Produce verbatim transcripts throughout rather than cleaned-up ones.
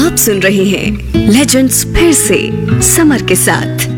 आप सुन रहे हैं लेजेंड्स फिर से समर के साथ।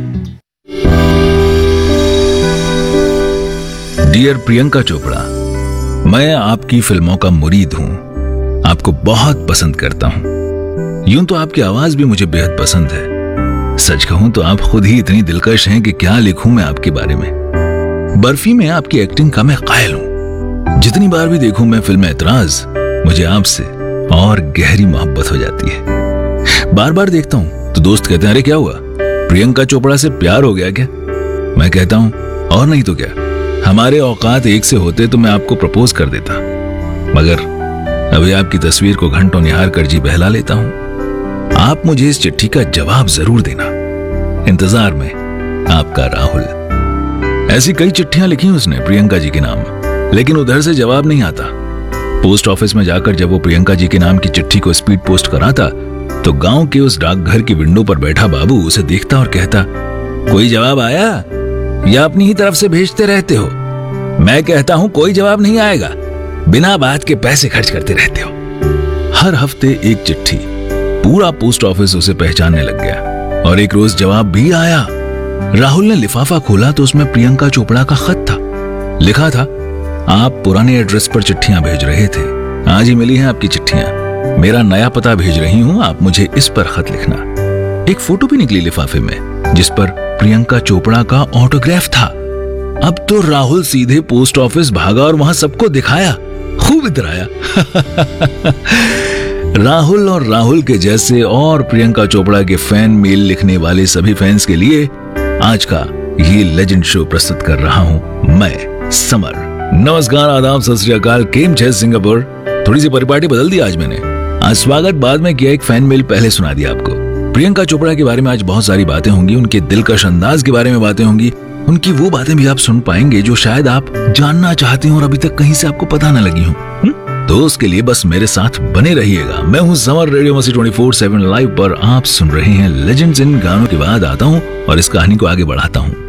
डियर प्रियंका चोपड़ा, मैं आपकी फिल्मों का मुरीद हूं, आपको बहुत पसंद करता हूं। यूं तो आपकी आवाज भी मुझे बेहद पसंद है। सच कहूं तो आप खुद ही इतनी दिलकश हैं कि क्या लिखूं मैं आपके बारे में। बर्फी में आपकी एक्टिंग का मैं कायल हूं। जितनी बार भी देखूं मैं फिल्म एतराज, मुझे आपसे और गहरी मोहब्बत हो जाती है। बार बार देखता हूं तो दोस्त कहते हैं, अरे क्या हुआ, प्रियंका चोपड़ा से प्यार हो गया क्या? मैं कहता हूं और नहीं तो क्या, हमारे औकात एक से होते तो मैं आपको प्रपोज कर देता, मगर अभी आपकी तस्वीर को घंटों निहार कर जी बहला लेता हूं। आप मुझे इस चिट्ठी का जवाब जरूर देना। इंतजार में, आपका राहुल। ऐसी कई चिट्ठियां लिखी उसने प्रियंका जी के नाम, लेकिन उधर से जवाब नहीं आता। पोस्ट ऑफिस में जाकर जब वो प्रियंका जी के नाम की चिट्ठी को स्पीड पोस्ट कराता तो गांव के उस डाकघर की विंडो पर बैठा बाबू उसे देखता और कहता, कोई जवाब आया या अपनी ही तरफ से भेजते रहते हो? मैं कहता हूं कोई जवाब नहीं आएगा, बिना बात के पैसे खर्च करते रहते हो। हर हफ्ते एक चिट्ठी, पूरा पोस्ट ऑफिस उसे पहचानने लग गया और एक रोज जवाब भी आया। राहुल ने लिफाफा खोला तो उसमें प्रियंका चोपड़ा का खत था। लिखा था, आप पुराने एड्रेस पर चिट्ठियां भेज रहे थे, आज ही मिली हैं आपकी चिट्ठियां। मेरा नया पता भेज रही हूं, आप मुझे इस पर खत लिखना। एक फोटो भी निकली लिफाफे में जिस पर प्रियंका चोपड़ा का ऑटोग्राफ था। अब तो राहुल सीधे पोस्ट ऑफिस भागा और वहां सबको दिखाया, खूब इतराया। राहुल और राहुल के जैसे और प्रियंका चोपड़ा के फैन मेल लिखने वाले सभी फैंस के लिए आज का ये लेजेंड शो प्रस्तुत कर रहा हूं मैं, समर। नमस्कार, आदाब, सत श्री अकाल, केम छे सिंगापुर। थोड़ी सी परिपाटी बदल दी आज मैंने। आज स्वागत बाद में किया, एक फैन मेल पहले सुना दिया आपको। प्रियंका चोपड़ा के बारे में आज बहुत सारी बातें होंगी, उनके दिलकश अंदाज के बारे में बातें होंगी, उनकी वो बातें भी आप सुन पाएंगे जो शायद आप जानना चाहते हो और अभी तक कहीं से आपको पता न लगी हो। तो उसके लिए बस मेरे साथ बने रहिएगा। मैं हूँ समर, रेडियो मस्ती ट्वेंटी फोर सेवन लाइव पर आप सुन रहे हैं लेजेंड्स। इन गानों के बाद आता हूँ और इस कहानी को आगे बढ़ाता हूँ।